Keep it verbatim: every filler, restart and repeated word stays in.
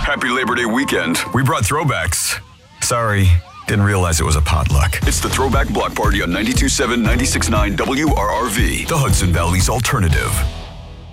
Happy Labor Day weekend. We brought throwbacks. Sorry, didn't realize it was a potluck. It's the Throwback Block Party on ninety-two point seven, ninety-six point nine W R R V. The Hudson Valley's alternative.